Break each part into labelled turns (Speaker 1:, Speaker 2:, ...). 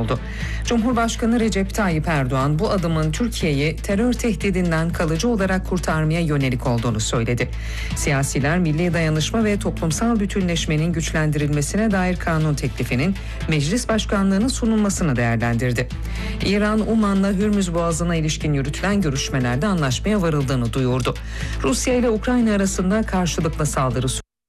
Speaker 1: sunuldu. Cumhurbaşkanı Recep Tayyip Erdoğan bu adımın Türkiye'yi terör tehdidinden kalıcı olarak kurtarmaya yönelik olduğunu söyledi. Siyasiler milli dayanışma ve toplumsal bütünleşmenin güçlendirilmesine dair kanun teklifinin meclis başkanlığına sunulmasını değerlendirdi. İran, Uman'la Hürmüz Boğazı'na ilişkin yürütülen görüşmelerde anlaşmaya varıldığını duyurdu. Rusya ile Ukrayna arasında karşılıklı saldırı.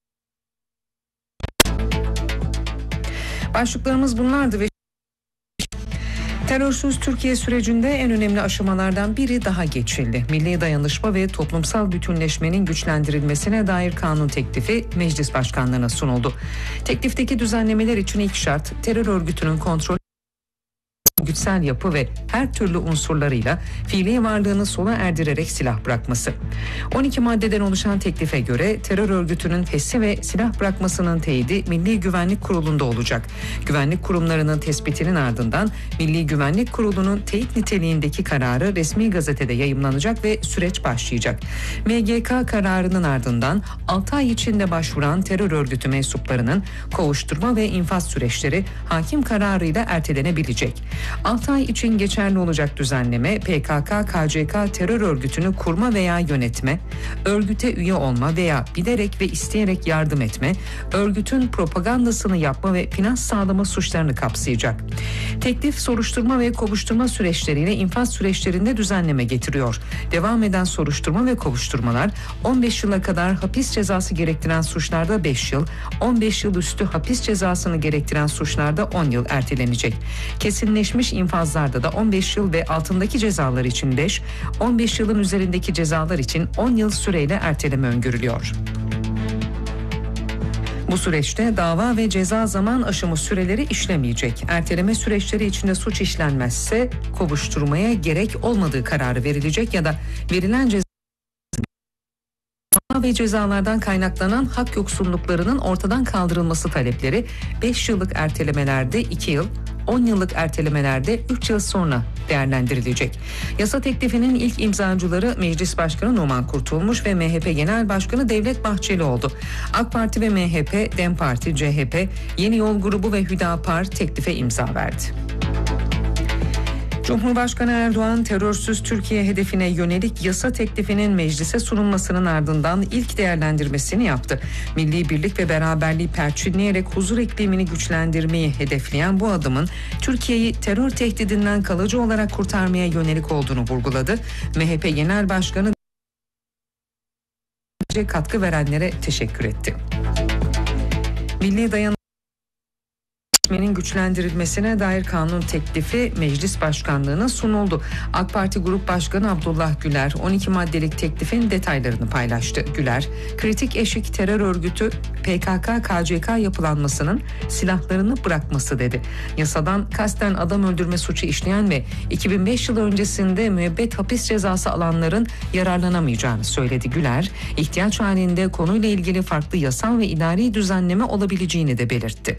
Speaker 1: Başlıklarımız bunlardı ve terörsüz Türkiye sürecinde en önemli aşamalardan biri daha geçildi. Milli dayanışma ve toplumsal bütünleşmenin güçlendirilmesine dair kanun teklifi meclis başkanlığına sunuldu. Teklifteki düzenlemeler için ilk şart terör örgütünün kontrolü, güçsel yapı ve her türlü unsurlarıyla fiili varlığını sona erdirerek silah bırakması. 12 maddeden oluşan teklife göre terör örgütünün fesli ve silah bırakmasının teyidi Milli Güvenlik Kurulu'nda olacak. Güvenlik kurumlarının tespitinin ardından Milli Güvenlik Kurulu'nun teyit niteliğindeki kararı resmi gazetede yayımlanacak ve süreç başlayacak. MGK kararının ardından 6 ay içinde başvuran terör örgütü mensuplarının kovuşturma ve infaz süreçleri hakim kararıyla ertelenebilecek. 6 ay için geçerli olacak düzenleme PKK-KCK terör örgütünü kurma veya yönetme, örgüte üye olma veya bilerek ve isteyerek yardım etme, örgütün propagandasını yapma ve finans sağlama suçlarını kapsayacak. Teklif soruşturma ve kovuşturma süreçleriyle infaz süreçlerinde düzenleme getiriyor. Devam eden soruşturma ve kovuşturmalar 15 yıla kadar hapis cezası gerektiren suçlarda 5 yıl, 15 yıl üstü hapis cezasını gerektiren suçlarda 10 yıl ertelenecek. Kesinleşmiş infazlarda da 15 yıl ve altındaki cezalar için 5, 15 yılın üzerindeki cezalar için 10 yıl süreyle erteleme öngörülüyor. Bu süreçte dava ve ceza zaman aşımı süreleri işlemeyecek. Erteleme süreçleri içinde suç işlenmezse kovuşturmaya gerek olmadığı kararı verilecek ya da verilen ceza ve cezalardan kaynaklanan hak yoksunluklarının ortadan kaldırılması talepleri 5 yıllık ertelemelerde 2 yıl, 10 yıllık ertelemelerde 3 yıl sonra değerlendirilecek. Yasa teklifinin ilk imzacıları Meclis Başkanı Numan Kurtulmuş ve MHP Genel Başkanı Devlet Bahçeli oldu. AK Parti ve MHP, DEM Parti, CHP, Yeni Yol Grubu ve Hüdapar teklife imza verdi. Cumhurbaşkanı Erdoğan terörsüz Türkiye hedefine yönelik yasa teklifinin meclise sunulmasının ardından ilk değerlendirmesini yaptı. Milli birlik ve beraberliği perçinleyerek huzur iklimini güçlendirmeyi hedefleyen bu adımın Türkiye'yi terör tehdidinden kalıcı olarak kurtarmaya yönelik olduğunu vurguladı. MHP Genel Başkanı katkı verenlere teşekkür etti. Milli dayanışmanın güçlendirilmesine dair kanun teklifi meclis başkanlığına sunuldu. AK Parti Grup Başkanı Abdullah Güler 12 maddelik teklifin detaylarını paylaştı. Güler, kritik eşik terör örgütü PKK-KCK yapılanmasının silahlarını bırakması dedi. Yasadan kasten adam öldürme suçu işleyen ve 2005 yılı öncesinde müebbet hapis cezası alanların yararlanamayacağını söyledi. Güler, ihtiyaç halinde konuyla ilgili farklı yasal ve idari düzenleme olabileceğini de belirtti.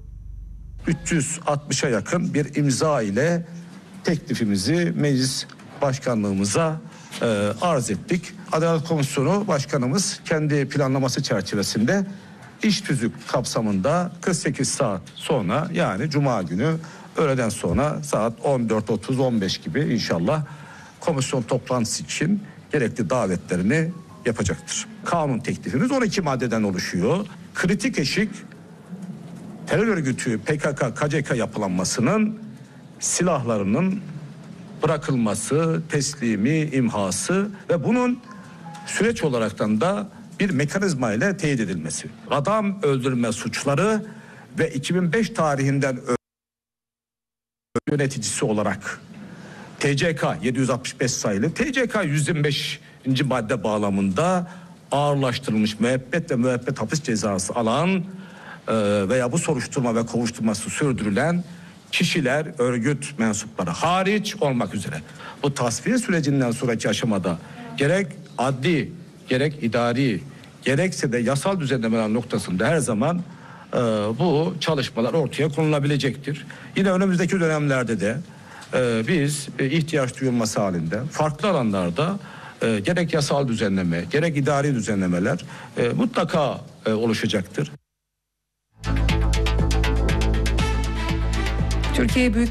Speaker 2: 360'a yakın bir imza ile teklifimizi meclis başkanlığımıza arz ettik. Adalet Komisyonu Başkanımız kendi planlaması çerçevesinde iş tüzük kapsamında 48 saat sonra, yani Cuma günü öğleden sonra saat 14.30-15 gibi inşallah komisyon toplantısı için gerekli davetlerini yapacaktır. Kanun teklifimiz 12 maddeden oluşuyor. Kritik eşik terör örgütü PKK-KCK yapılanmasının silahlarının bırakılması, teslimi, imhası ve bunun süreç olaraktan da bir mekanizma ile teyit edilmesi. Adam öldürme suçları ve 2005 tarihinden yöneticisi olarak TCK 765 sayılı TCK 125. madde bağlamında ağırlaştırılmış müebbet ve müebbet hapis cezası alan veya bu soruşturma ve kovuşturması sürdürülen kişiler, örgüt mensupları hariç olmak üzere bu tasfiye sürecinden sonraki aşamada gerek adli, gerek idari, gerekse de yasal düzenlemeler noktasında her zaman bu çalışmalar ortaya konulabilecektir. Yine önümüzdeki dönemlerde de biz ihtiyaç duyulması halinde farklı alanlarda gerek yasal düzenleme, gerek idari düzenlemeler mutlaka oluşacaktır.
Speaker 1: Türkiye Büyük